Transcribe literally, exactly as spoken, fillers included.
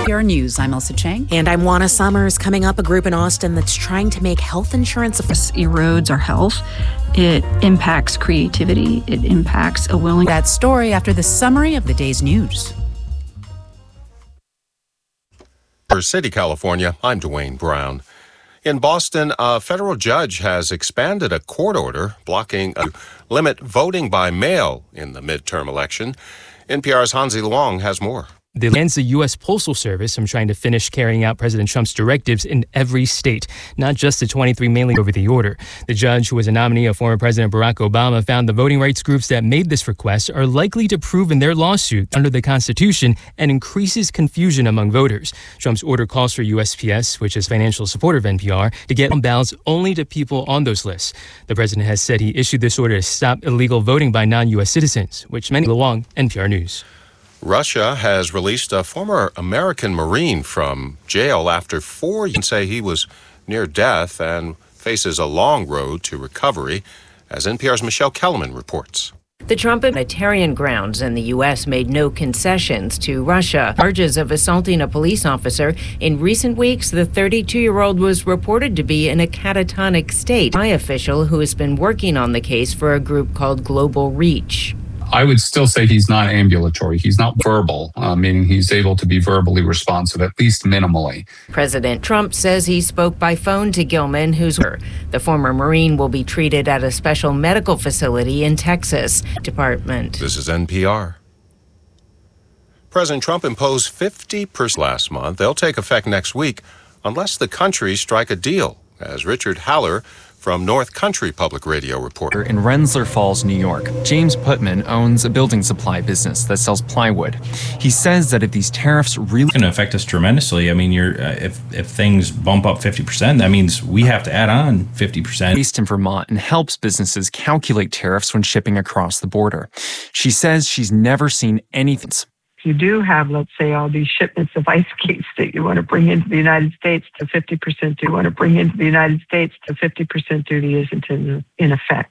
P R News, I'm Elsa Chang. And I'm Juana Summers. Coming up, a group in Austin that's trying to make health insurance. This erodes our health. It impacts creativity. It impacts a willing. That story after the summary of the day's news. For City, California, I'm Dwayne Brown. In Boston, a federal judge has expanded a court order blocking a limit voting by mail in the midterm election. N P R's Hansi Luong has more. It bans the U S Postal Service from trying to finish carrying out President Trump's directives in every state, not just the twenty-three mailing over the order. The judge, who was a nominee of former President Barack Obama, found the voting rights groups that made this request are likely to prove in their lawsuit under the Constitution and increases confusion among voters. Trump's order calls for U S P S, which is financial supporter of N P R, to get ballots only to people on those lists. The president has said he issued this order to stop illegal voting by non-U S citizens, which many Luong, N P R News. Russia has released a former American Marine from jail after four years, say he was near death and faces a long road to recovery, as N P R's Michelle Kellerman reports. The Trump humanitarian grounds in the U S made no concessions to Russia. Charges of assaulting a police officer. In recent weeks, the thirty-two-year-old was reported to be in a catatonic state. An official who has been working on the case for a group called Global Reach. I would still say he's not ambulatory. He's not verbal, uh, meaning he's able to be verbally responsive, at least minimally. President Trump says he spoke by phone to Gilman, who's her. The former Marine will be treated at a special medical facility in Texas. Department. This is N P R. President Trump imposed fifty percent last month. They'll take effect next week unless the countries strike a deal, as Richard Haller from North Country Public Radio reporter. In Rensselaer Falls, New York, James Putman owns a building supply business that sells plywood. He says that if these tariffs really going to affect us tremendously, I mean, you're uh, if if things bump up fifty percent, that means we have to add on fifty percent. Based in Vermont and helps businesses calculate tariffs when shipping across the border. She says she's never seen anything. You do have, let's say, all these shipments of ice skates that you want to bring into the United States to fifty percent. You want to bring into the United States to fifty percent duty isn't in, in effect.